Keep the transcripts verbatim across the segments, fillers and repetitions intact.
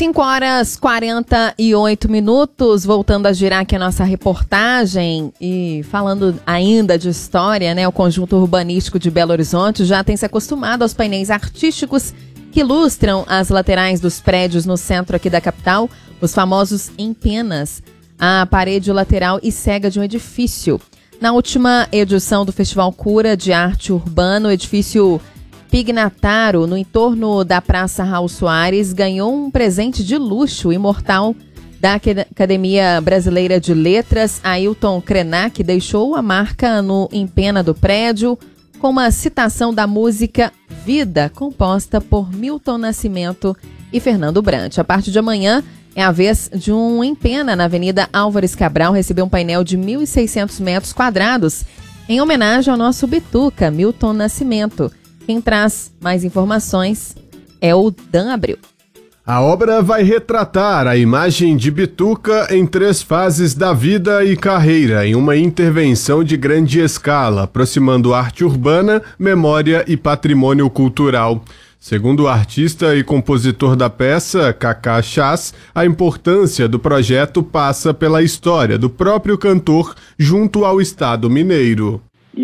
cinco horas e quarenta e oito minutos, voltando a girar aqui a nossa reportagem e falando ainda de história, né? O Conjunto Urbanístico de Belo Horizonte já tem se acostumado aos painéis artísticos que ilustram as laterais dos prédios no centro aqui da capital, os famosos empenas, a parede lateral e cega de um edifício. Na última edição do Festival Cura de Arte Urbana, o edifício Pignataro, no entorno da Praça Raul Soares, ganhou um presente de luxo imortal da Academia Brasileira de Letras. Ailton Krenak deixou a marca no empena do prédio com uma citação da música Vida, composta por Milton Nascimento e Fernando Brant. A partir de amanhã é a vez de um empena na Avenida Álvares Cabral receber um painel de mil e seiscentos metros quadrados em homenagem ao nosso bituca, Milton Nascimento. Quem traz mais informações é o Dan Abreu. A obra vai retratar a imagem de Bituca em três fases da vida e carreira, em uma intervenção de grande escala, aproximando arte urbana, memória e patrimônio cultural. Segundo o artista e compositor da peça, Cacá Chas, a importância do projeto passa pela história do próprio cantor junto ao Estado mineiro.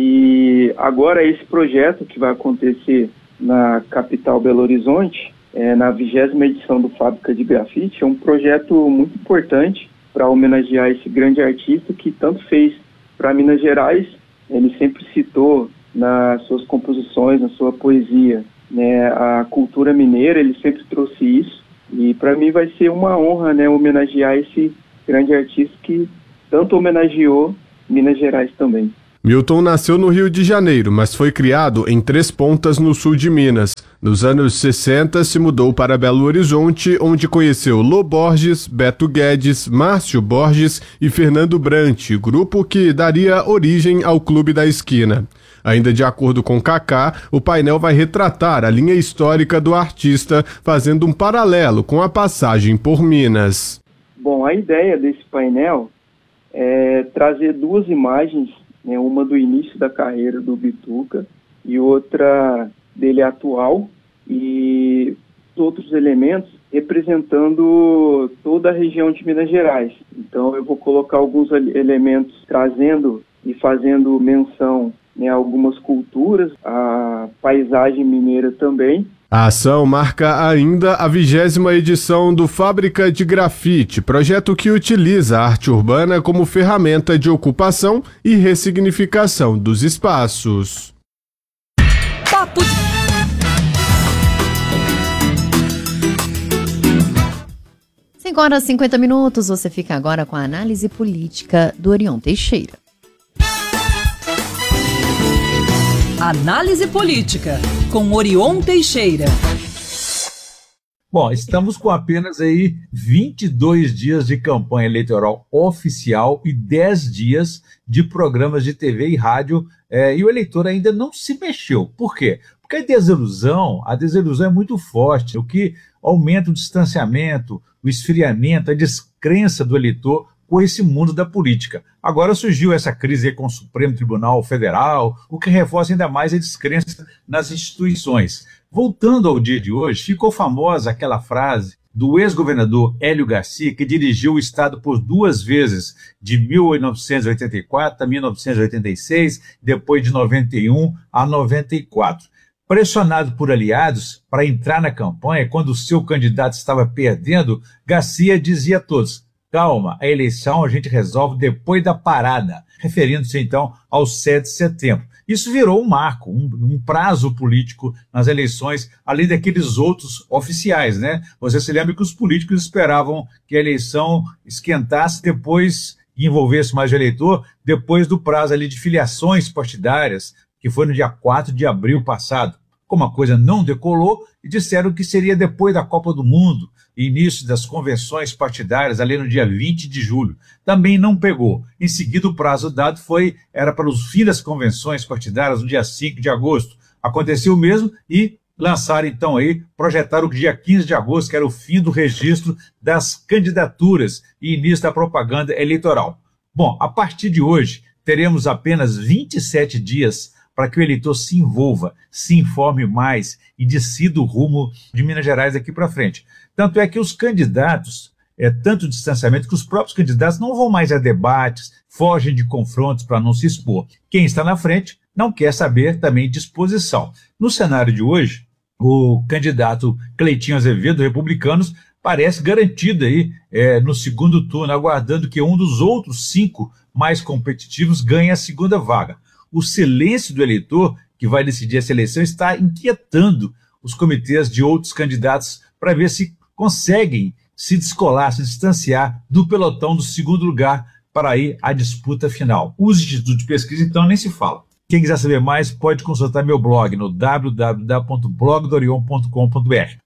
E agora esse projeto que vai acontecer na capital Belo Horizonte, é, na vigésima edição do Fábrica de Grafite, é um projeto muito importante para homenagear esse grande artista que tanto fez para Minas Gerais. Ele sempre citou nas suas composições, na sua poesia, né, a cultura mineira, ele sempre trouxe isso. E para mim vai ser uma honra, né, homenagear esse grande artista que tanto homenageou Minas Gerais também. Milton nasceu no Rio de Janeiro, mas foi criado em Três Pontas, no sul de Minas. Nos anos sessenta, se mudou para Belo Horizonte, onde conheceu Lô Borges, Beto Guedes, Márcio Borges e Fernando Brant, grupo que daria origem ao Clube da Esquina. Ainda de acordo com Cacá, o painel vai retratar a linha histórica do artista, fazendo um paralelo com a passagem por Minas. Bom, a ideia desse painel é trazer duas imagens, né, uma do início da carreira do Bituca e outra dele atual, e outros elementos representando toda a região de Minas Gerais. Então eu vou colocar alguns elementos trazendo e fazendo menção, né, a algumas culturas, a paisagem mineira também. A ação marca ainda a vigésima edição do Fábrica de Grafite, projeto que utiliza a arte urbana como ferramenta de ocupação e ressignificação dos espaços. Papo de... cinco horas e cinquenta minutos, você fica agora com a análise política do Orion Teixeira. Análise política com Orion Teixeira. Bom, estamos com apenas aí vinte e dois dias de campanha eleitoral oficial e dez dias de programas de T V e rádio, é, e o eleitor ainda não se mexeu. Por quê? Porque a desilusão, a desilusão é muito forte, o que aumenta o distanciamento, o esfriamento, a descrença do eleitor com esse mundo da política. Agora surgiu essa crise com o Supremo Tribunal Federal, o que reforça ainda mais a descrença nas instituições. Voltando ao dia de hoje, ficou famosa aquela frase do ex-governador Hélio Garcia, que dirigiu o Estado por duas vezes, de mil novecentos e oitenta e quatro a mil novecentos e oitenta e seis, depois de noventa e um a noventa e quatro. Pressionado por aliados para entrar na campanha, quando o seu candidato estava perdendo, Garcia dizia a todos: calma, a eleição a gente resolve depois da parada, referindo-se então ao sete de setembro. Isso virou um marco, um, um prazo político nas eleições, além daqueles outros oficiais, né? Você se lembra que os políticos esperavam que a eleição esquentasse depois e envolvesse mais o eleitor, depois do prazo ali de filiações partidárias, que foi no dia quatro de abril passado. Como a coisa não decolou, e disseram que seria depois da Copa do Mundo, início das convenções partidárias, ali no dia vinte de julho. Também não pegou. Em seguida, o prazo dado foi, era para os fins das convenções partidárias, no dia cinco de agosto. Aconteceu o mesmo e lançaram, então, aí, projetaram o dia quinze de agosto, que era o fim do registro das candidaturas e início da propaganda eleitoral. Bom, a partir de hoje, teremos apenas vinte e sete dias para que o eleitor se envolva, se informe mais e decida o rumo de Minas Gerais daqui para frente. Tanto é que os candidatos, é tanto distanciamento que os próprios candidatos não vão mais a debates, fogem de confrontos para não se expor. Quem está na frente não quer saber também de exposição. No cenário de hoje, o candidato Cleitinho Azevedo, Republicanos, parece garantido aí é, no segundo turno, aguardando que um dos outros cinco mais competitivos ganhe a segunda vaga. O silêncio do eleitor, que vai decidir essa eleição, está inquietando os comitês de outros candidatos para ver se conseguem se descolar, se distanciar do pelotão do segundo lugar para ir à disputa final. Os institutos de pesquisa, então, nem se fala. Quem quiser saber mais, pode consultar meu blog no w w w ponto blog do orion ponto com ponto b r.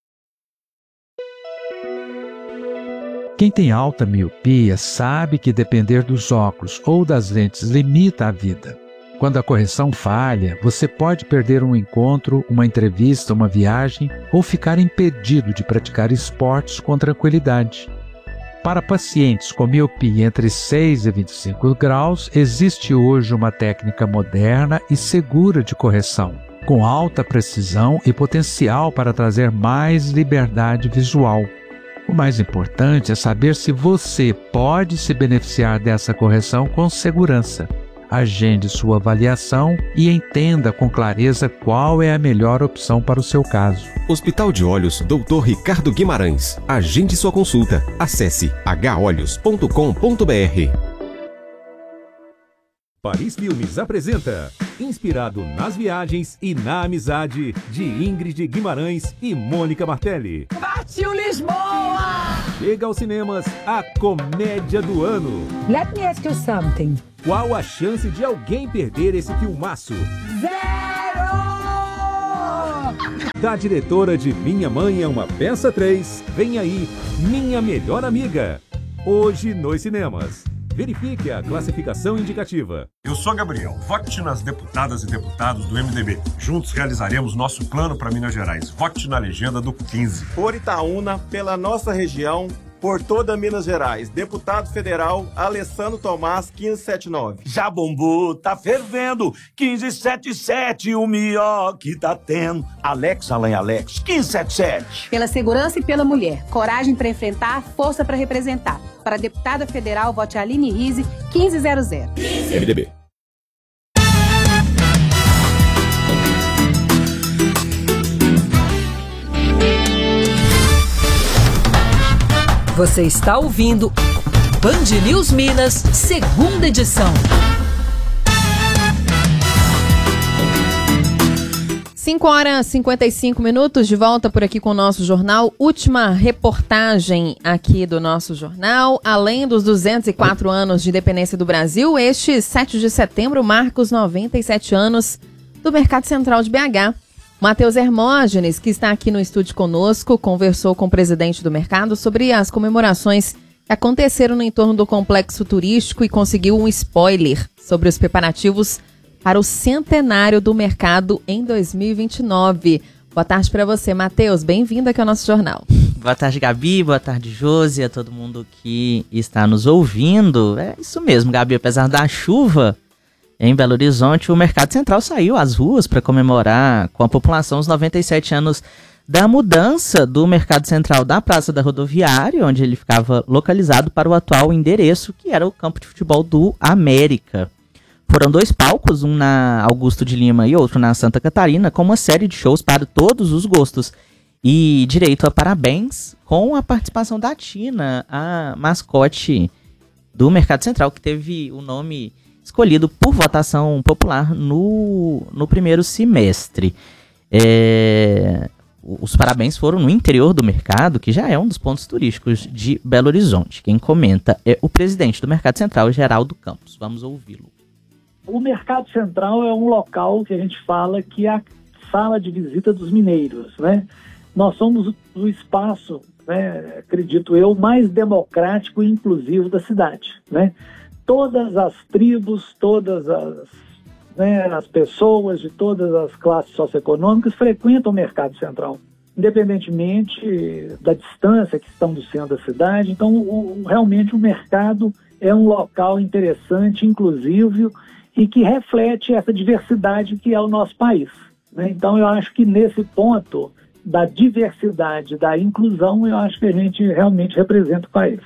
Quem tem alta miopia sabe que depender dos óculos ou das lentes limita a vida. Quando a correção falha, você pode perder um encontro, uma entrevista, uma viagem ou ficar impedido de praticar esportes com tranquilidade. Para pacientes com miopia entre seis e vinte e cinco graus, existe hoje uma técnica moderna e segura de correção, com alta precisão e potencial para trazer mais liberdade visual. O mais importante é saber se você pode se beneficiar dessa correção com segurança. Agende sua avaliação e entenda com clareza qual é a melhor opção para o seu caso. Hospital de Olhos doutor Ricardo Guimarães. Agende sua consulta. Acesse h olhos ponto com ponto b r. Paris Filmes apresenta, inspirado nas viagens e na amizade de Ingrid Guimarães e Mônica Martelli. Partiu Lisboa! Chega aos cinemas a comédia do ano. Let me ask you something. Qual a chance de alguém perder esse filmaço? Zero! Da diretora de Minha Mãe é uma Peça três, vem aí Minha Melhor Amiga. Hoje nos cinemas. Verifique a classificação indicativa. Eu sou Gabriel. Vote nas deputadas e deputados do M D B. Juntos realizaremos nosso plano para Minas Gerais. Vote na legenda do quinze. Por Itaúna, pela nossa região, por toda Minas Gerais. Deputado Federal Alessandro Tomás, quinze setenta e nove. Já bombou, tá fervendo. quinze setenta e sete, o melhor que tá tendo. Alex, Alain Alex, quinze setenta e sete. Pela segurança e pela mulher. Coragem para enfrentar, força para representar. Para deputada federal, vote Aline Rize, quinze zero zero. M D B. Você está ouvindo Band News Minas, segunda edição. cinco horas e cinquenta e cinco minutos, de volta por aqui com o nosso jornal. Última reportagem aqui do nosso jornal. Além dos duzentos e quatro anos de independência do Brasil, este sete de setembro marca os noventa e sete anos do Mercado Central de B H. Matheus Hermógenes, que está aqui no estúdio conosco, conversou com o presidente do mercado sobre as comemorações que aconteceram no entorno do complexo turístico e conseguiu um spoiler sobre os preparativos para o centenário do mercado em dois mil e vinte e nove. Boa tarde para você, Matheus. Bem-vindo aqui ao nosso jornal. Boa tarde, Gabi. Boa tarde, Josi, a todo mundo que está nos ouvindo. É isso mesmo, Gabi. Apesar da chuva em Belo Horizonte, o Mercado Central saiu às ruas para comemorar com a população os noventa e sete anos da mudança do Mercado Central da Praça da Rodoviária, onde ele ficava localizado, para o atual endereço, que era o campo de futebol do América. Foram dois palcos, um na Augusto de Lima e outro na Santa Catarina, com uma série de shows para todos os gostos. E direito a parabéns com a participação da Tina, a mascote do Mercado Central, que teve o nome escolhido por votação popular no, no primeiro semestre. É, os parabéns foram no interior do mercado, que já é um dos pontos turísticos de Belo Horizonte. Quem comenta é o presidente do Mercado Central, Geraldo Campos. Vamos ouvi-lo. O Mercado Central é um local que a gente fala que é a sala de visita dos mineiros, né? Nós somos o espaço, né, acredito eu, mais democrático e inclusivo da cidade, né? Todas as tribos, todas as, né, as pessoas de todas as classes socioeconômicas frequentam o Mercado Central, independentemente da distância que estão do centro da cidade. Então, o, realmente, o mercado é um local interessante, inclusivo, e que reflete essa diversidade que é o nosso país, né? Então eu acho que nesse ponto da diversidade, da inclusão, eu acho que a gente realmente representa o país.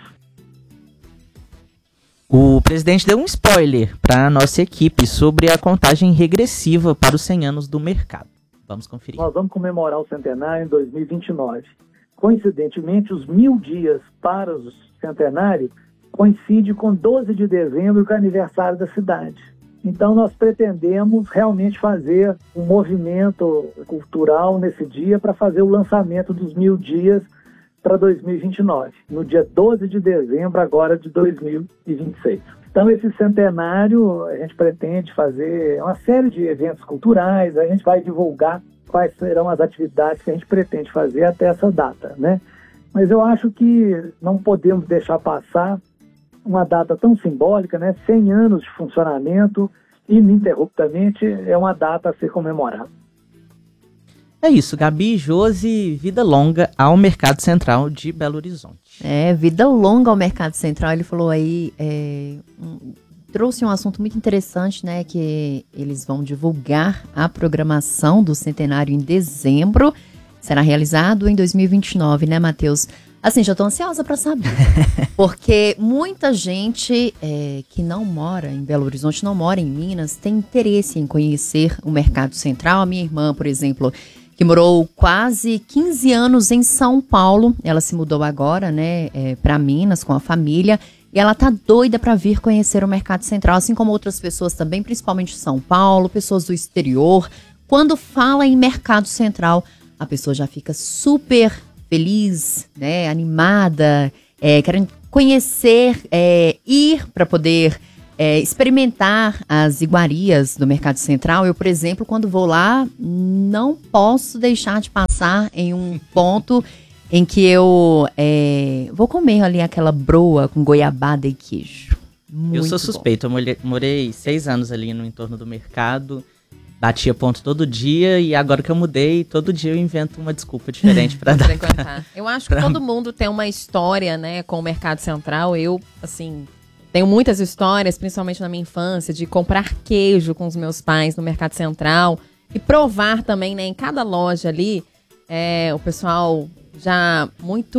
O presidente deu um spoiler para a nossa equipe sobre a contagem regressiva para os cem anos do mercado. Vamos conferir. Nós vamos comemorar o centenário em dois mil e vinte e nove. Coincidentemente, os mil dias para o centenário coincide com doze de dezembro, que é o aniversário da cidade. Então, nós pretendemos realmente fazer um movimento cultural nesse dia para fazer o lançamento dos mil dias para dois mil e vinte e nove, no dia doze de dezembro agora de dois mil e vinte e seis. Então, esse centenário, a gente pretende fazer uma série de eventos culturais, a gente vai divulgar quais serão as atividades que a gente pretende fazer até essa data, né? Mas eu acho que não podemos deixar passar uma data tão simbólica, né? cem anos de funcionamento, ininterruptamente, é uma data a ser comemorada. É isso, Gabi e Josi, vida longa ao Mercado Central de Belo Horizonte. É, vida longa ao Mercado Central. Ele falou aí, é, um, trouxe um assunto muito interessante, né? Que eles vão divulgar a programação do centenário em dezembro. Será realizado em dois mil e vinte e nove, né, Matheus? Assim, já estou ansiosa para saber. Porque muita gente é, que não mora em Belo Horizonte, não mora em Minas, tem interesse em conhecer o Mercado Central. A minha irmã, por exemplo, que morou quase quinze anos em São Paulo, ela se mudou agora, né, é, para Minas com a família, e ela tá doida para vir conhecer o Mercado Central, assim como outras pessoas também, principalmente de São Paulo, pessoas do exterior. Quando fala em Mercado Central, a pessoa já fica super feliz, né, animada, é, querendo conhecer, é, ir para poder é, experimentar as iguarias do Mercado Central. Eu, por exemplo, quando vou lá, não posso deixar de passar em um ponto em que eu é, vou comer ali aquela broa com goiabada e queijo. Muito eu sou suspeito, bom. eu morei seis anos ali no entorno do mercado, batia ponto todo dia, e agora que eu mudei, todo dia eu invento uma desculpa diferente para dar. Pra... Eu acho que todo mundo tem uma história, né, com o Mercado Central. Eu, assim, tenho muitas histórias, principalmente na minha infância, de comprar queijo com os meus pais no Mercado Central e provar também, né, em cada loja ali, é, o pessoal já muito